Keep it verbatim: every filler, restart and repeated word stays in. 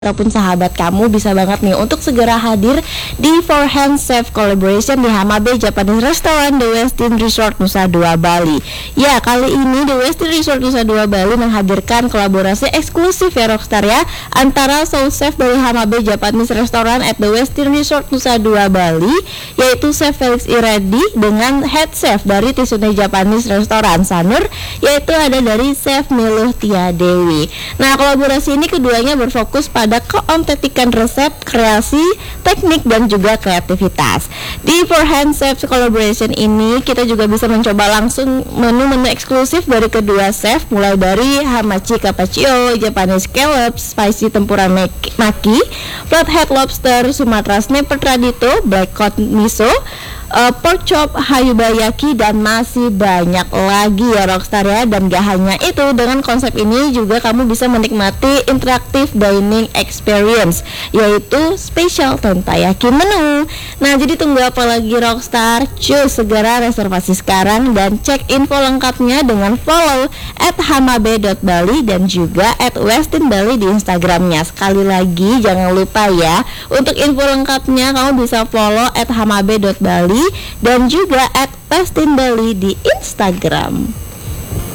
ataupun sahabat kamu bisa banget nih untuk segera hadir di Four Hands Chef Collaboration di Hamabe Japanese Restaurant The Westin Resort Nusa Dua Bali. Ya, kali ini The Westin Resort Nusa Dua Bali menghadirkan kolaborasi eksklusif ya Rockstar ya, antara Soul Chef dari Hamabe Japanese Restaurant at The Westin Resort Nusa Dua Bali, yaitu Chef Felix Iredi, dengan Head Chef dari Tizune Japanese Restaurant Sanur, yaitu ada dari Chef Miluh Tia Dewi. Nah, kolaborasi ini keduanya berfokus pada ada keontentikan resep, kreasi, teknik, dan juga kreativitas. Di Four Hands Chef Collaboration ini kita juga bisa mencoba langsung menu-menu eksklusif dari kedua chef, mulai dari hamachi carpaccio, Japanese scallop, spicy tempura maki, flathead lobster, Sumatra snapper tradito, black cod miso, Uh, pork chop, hayubayaki, dan masih banyak lagi ya Rockstar ya. Dan gak hanya itu, dengan konsep ini juga kamu bisa menikmati interactive dining experience, yaitu special tentayaki menu. Nah, jadi tunggu apa lagi Rockstar? Cus, segera reservasi sekarang dan cek info lengkapnya dengan follow at hamabe dot bali dan juga at westin bali di Instagramnya. Sekali lagi jangan lupa ya, untuk info lengkapnya kamu bisa follow at hamabe dot bali dan juga at westin bali di Instagram.